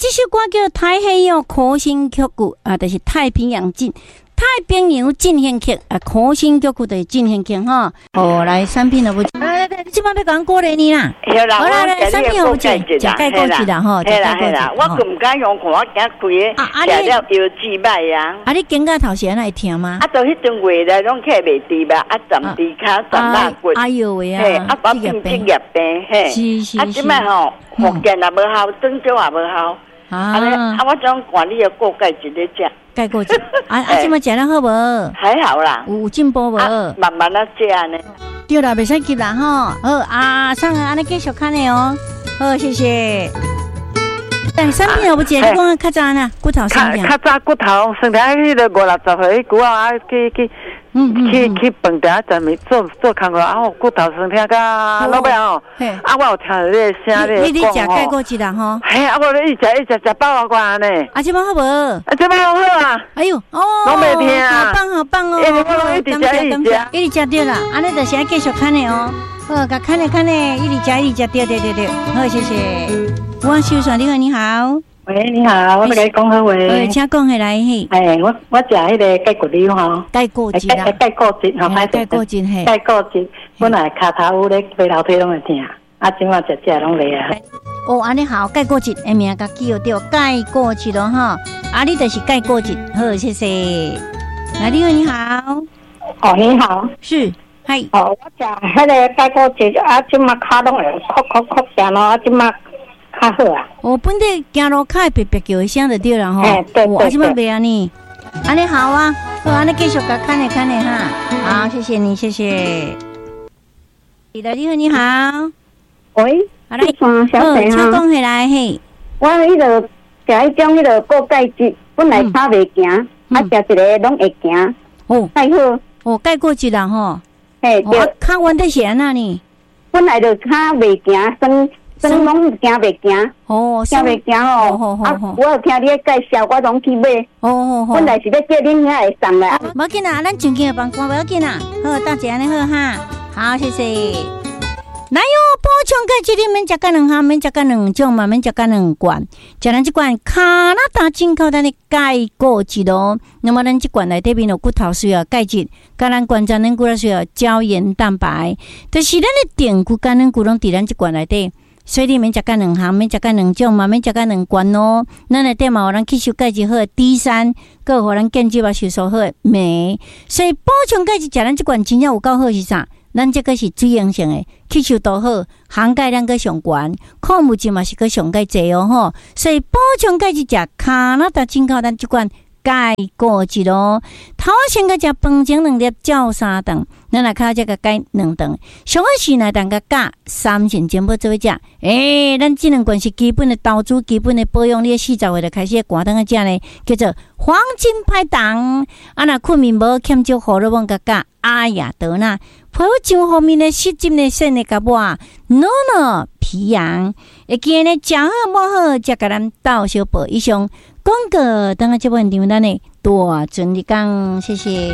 这首歌叫《太平洋苦心曲曲》啊，就是太平洋进行曲啊，苦心曲曲就是进行曲哈。哦，来产品了不？来，即摆要讲鼓励你啦。好啦，来产品有不？食钙果汁啦吼，食钙果汁。 我唔敢用看，我惊开食了腰肌歹啊。 啊，你颈甲头前会痛吗？ 啊，到迄阵月来拢起袂低吧，啊，站低骹站肋骨。 哎呦喂啊！ 啊，我变职业病嘿。 是。 啊，即摆吼，福建也无效，郑州也无效。啊，我种管理的果钙质咧食。钙果汁啊， 即摆食得好无？ 还好啦， 有进步无？ 慢慢啊食呢。 对啦，袂使急啦吼。好啊，上个安尼继续看的哦。好，谢谢。但产品有不解？你讲较早呢？骨头生病。 较早骨头生病，迄个50-60岁，久啊去饭店在面做工课，啊，骨头生病甲老板哦，啊，我有听到你的声咧。 你食钙果汁啦吼？ 嘿，啊，我一直饱啊惯呢。 啊，即摆好无？啊， 即摆好啊。 哎呦，哦， 拢袂听啊。 好棒哦！ 我一直食， 一直食对啦，安尼就是要继续看的哦。好，甲看的，一直食，对。好，谢谢。我秀爽，你好。 喂，你好，我来讲好话。 请讲下来嘿。 我食迄个钙骨溜吼。 钙骨汁啦。 钙骨汁吼， 钙骨汁嘿。 钙骨汁，本来骹头有咧爬楼梯拢会疼，啊，即马食拢袂啊。 哦，安尼好，钙骨汁的名甲记着钙骨汁咯吼。啊，你就是钙骨汁，好，谢谢。来，你好。 哦，你好。 是。嗨。 哦，我食迄个钙骨汁，啊，即马骹拢会哭声咯，啊，即马。较好啊！ 我本地行路较会别叫一声就对了吼。 对。 我即摆袂安尼，安尼好啊，好，安尼继续甲看咧哈。好，谢谢你，谢谢。你好。 喂， 好来， 小姐请讲起来嘿。 我迄个食迄种迄个果钙汁，本来骹袂行，啊食一个拢会行。 哦， 太好。 哦，钙果汁啦吼。 嘿，对。 骹弯得是安那呢？ 本来就骹袂行，算拢行袂行，行袂行哦。啊，我有听你介绍，我拢去买。本来是咧叫恁遐会送来。 无要紧啦，咱静静帮关，无要紧啦。好，大家安尼好哈。好，谢谢。来哟，补充钙质，你免食甲2项，免食甲2种嘛，免食甲2罐。食咱这罐加拿大进口咱的钙果汁咯。那么咱这罐内底面有骨头需要钙质，甲咱关节软骨需要胶原蛋白，就是咱的电骨、肝软骨拢伫咱这罐内底。所以你免食甲2项，免食甲2种嘛，免食甲2罐哦。咱内底嘛有咱吸收钙质好的 D3，佮互咱眼睛嘛吸收好的镁。所以补充钙质，食咱这罐真正有够好是啥？咱这个是水溶性的，吸收度好，含钙量佮上悬，矿物质嘛是佮上钙济哦吼。所以补充钙质，食加拿大进口咱这罐钙果汁咯。头先佮食饭前2粒，照3顿，咱来靠这个钙2顿。上个时呢，当个加3成全部做伙食。咱这2罐是基本的投资，基本的保养。你40岁就开始寒当个食呢，叫做黄金拍档。啊，若困眠无欠少荷尔蒙个加阿雅德纳。皮肤上方面的湿疹的肾的甲我，NONO 皮痒，会记呢食好摸好，才甲咱到小宝以上广告。等下这问题咱呢大顺利讲，谢谢。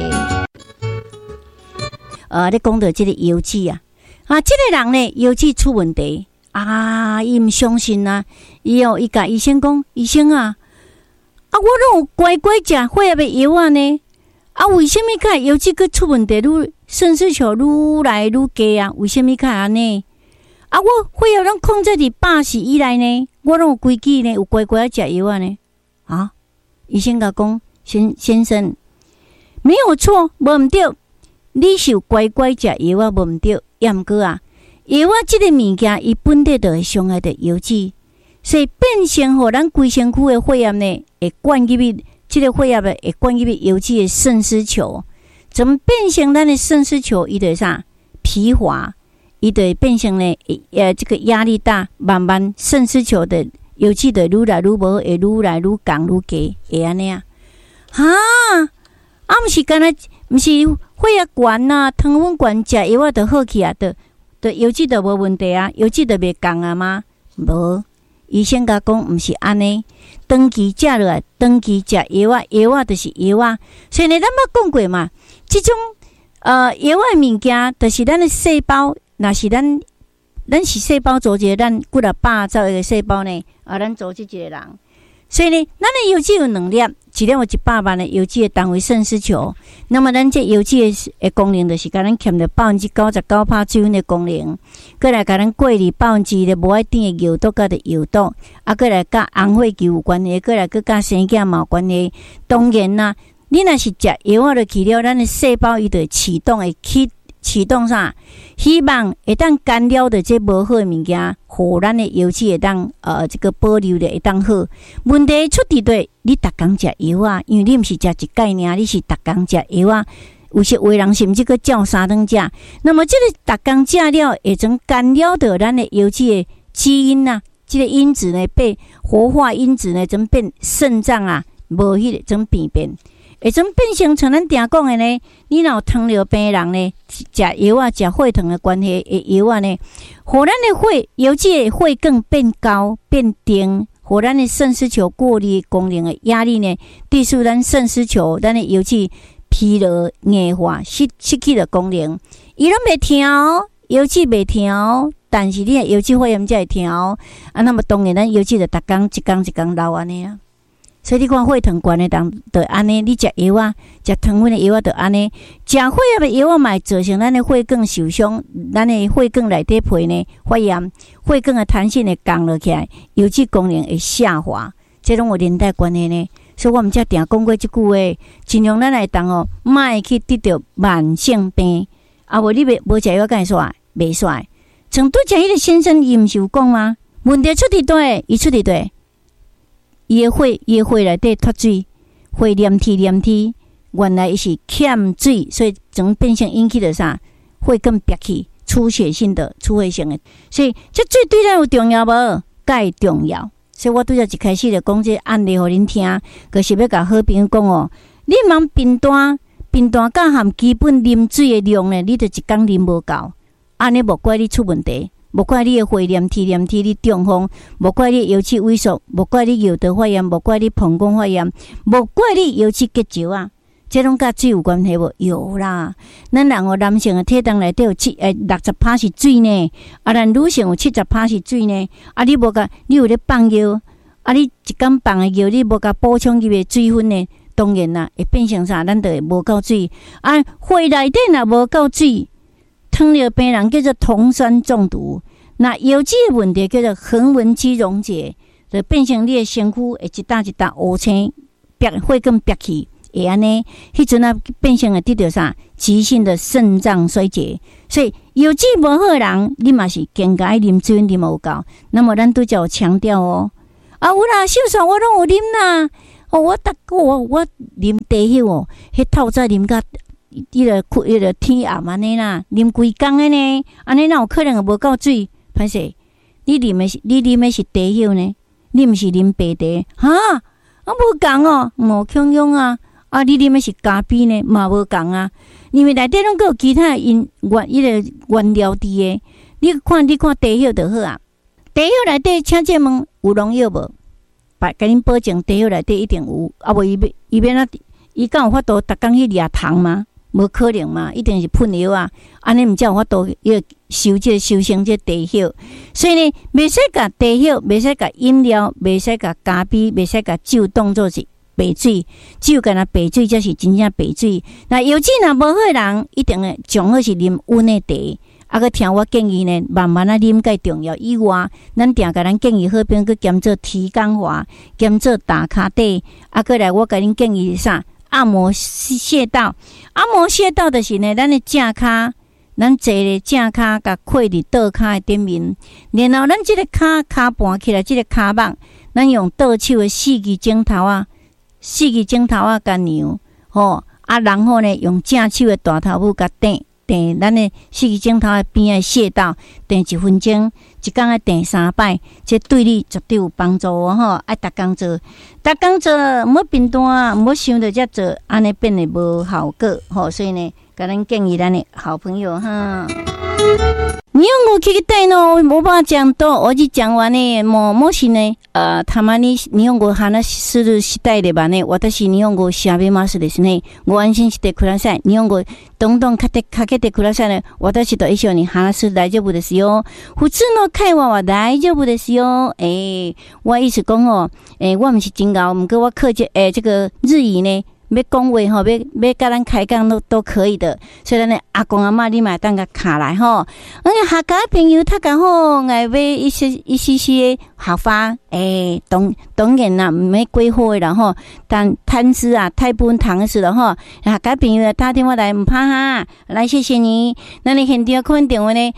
你讲到这个油脂啊，这个人呢油脂出问题啊，伊唔相信啊，伊甲医生讲，医生啊，我拢有乖乖食血液的油啊呢，为什么较油脂佮出问题？肾丝球愈来愈低啊，为什么较安尼？我血液拢控制伫80以内呢，我拢有规矩呢，有乖乖食药啊呢。医生甲讲，先生，没有错，无毋对，你是有乖乖食药啊，无毋对，毋过药这个物件，伊本地就会伤害着油脂，所以变成互咱规身躯的血液呢，会灌入去，这个血液会灌入去油脂的肾丝球。怎么变成咱的肾丝球？伊就啥疲乏，伊就变成呢这个压力大，慢慢肾丝球的油脂就愈来愈无，会愈来愈降愈低，会安尼啊？毋是干那，毋是血液悬啊，糖分悬，食药就好去啊，就油脂就无问题啊，油脂就袂降啊吗？无，医生甲讲毋是安尼，长期食落来，长期食药就是药啊，所以呢，咱捌讲过嘛。这种药的物件，就是咱的细胞，若是咱是细胞组织，咱几啊100兆个细胞呢，咱组织一个人， 所以呢，咱的油脂有2粒，一粒有100万的油脂的单位肾丝球。那么咱这油脂的功能，就是甲咱欠着99%水分的功能，过来甲咱过滤1%的无爱甜的油毒甲的油毒，过来甲红血球有关系，过来甲生囝嘛有关系。当然啦，你若是食药啊，就去了，咱的细胞伊就会启动啥？希望会当干扰的这无好的物件，互咱的油脂会当这个保留的会当好。问题出伫对，你逐工食药啊，因为你毋是食一概念，你是逐工食药啊。有些有人甚至个照3顿食，那么这个逐工食了，会种干扰到咱的油脂的基因啊，这个因子呢被活化因子呢，种变肾脏啊，无迄个种变。会种变成像咱定讲的呢，你若有糖尿病人呢，食药啊，食血糖的关系的药啊呢，互咱的油脂的血更变高变定，互咱的肾丝球过滤功能的压力呢，致使咱肾丝球咱的油脂疲劳硬化，失去了功能。伊拢袂调，油脂袂调，但是你的油脂发炎才会调啊。那么当然，咱油脂就逐工一工流安尼啊。所以你看血糖高的人就安尼，你食药啊，食糖分的药啊，就安尼。食血压的药啊，嘛会造成咱的血管受伤，咱的血管内底皮呢发炎，血管的弹性会降落起来，油脂功能会下滑，这拢有连带关系呢。所以我们才定讲过这句话，尽量咱来当莫去得到慢性病。无你无食药干煞袂煞。像拄则迄个先生，伊毋是有讲吗？问题出伫倒，伊出伫倒。伊的血内底脱水，血黏体，原来伊是欠水，所以整变成引起的啥？血更憋气，出血性的。所以这最对咱有重要无？介重要。所以我拄则一开始就讲这案例互恁听，就是要甲好朋友讲你茫贫惰甲含基本啉水的量呢，你就一工啉无够，安尼无怪你出问题。无怪你的血黏体你中风，无怪你油脂萎缩，无怪你腰道发炎，无怪你膀胱发炎，无怪你油脂结石啊！这拢甲水有关系无？有啦，咱人男性的体重内底有60%是水呢，咱女性有70%是水呢。你无甲，你有咧放药，你一工放的药，你无甲补充入的水分呢？当然啦，会变成啥？咱就会无够水。血内底若无够水。糖尿病人叫做酮酸中毒，那油脂的问题叫做横纹肌溶解，就变成你的身躯会一搭乌青，血更憋气，会安尼，迄阵变成会得到啥急性的肾脏衰竭。所以油脂无好的人，你嘛是更加啉水啉无够。那么咱拄则有强调有啦，秀爽我拢有啉啦，我啉茶叶迄透早啉甲。伊个天暗安尼啦，啉规工的呢，安尼哪有可能会无够水？歹势，你啉的是茶叶呢，你毋是啉白茶无共无共用啊！你啉的是咖啡呢，嘛无共啊，因为内底拢有其他原料伫的。你看茶叶就好啊，茶叶内底请这问有农药无？甲恁保证茶叶内底一定有，无伊免伊敢有法度逐工去掠糖吗？无可能嘛，一定是喷药啊！安尼毋才有法度要收成这茶叶。所以呢，袂使甲茶叶，袂使甲饮料，袂使甲咖啡，袂使甲酒当作是白水。只有干那白水才是真正白水。那油脂若无好的人，一定会上好是啉温的茶。佮听我建议呢，慢慢啉介重要。以外，咱定甲咱建议好朋友去兼做提肛滑，兼做打骹底。过来我甲恁建议啥？按摩穴道，就是呢，咱的正骹，咱坐咧正骹，甲跪伫倒骹的顶面，然后咱这个骹盘起来，这个骹膀，咱用倒手的四支指头啊，甲扭，然后呢，用正手的大头拇甲顶咱的四支指头的边的穴道，顶1分钟，一工要顶3摆，这对你绝对有帮助爱逐工做，毋好贫惰，毋好想着才做，安尼变得无效果所以呢，甲咱建议咱的好朋友日本語聞きたいのおばあちゃんとおじちゃんはね、もしね、たまに日本語を話したいればね、私日本語を喋りますですね。ご安心してください。日本語どんどんかけてくださいね。私と一緒に話す大丈夫ですよ。普通の会話は大丈夫ですよ。我意思讲哦，我不是真高，不过我客气，这个日语呢。要讲话吼，要跟咱开讲都可以的。所以呢，阿公阿嬷你嘛当个卡来吼。客家朋友他讲好，爱要一些学法，当然啦，唔要过火啦吼。但贪吃啊，太不糖食了吼。客家朋友打电话来唔怕哈，来谢谢你。那你现在看电话呢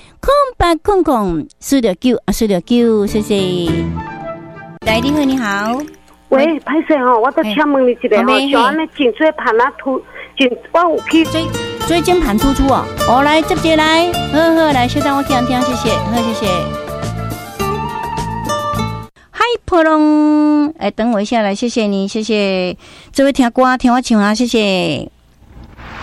？0800-469-469，谢谢。来，你好。 喂，歹势吼，我都请问你一个吼，像安尼颈椎盘啊突，我有去椎间盘突出哦。我来接接来，好，来，稍等我听，谢谢，好，谢谢。嗨，普隆，等我一下来，谢谢你，谢谢。这位听歌听我唱啊，谢谢。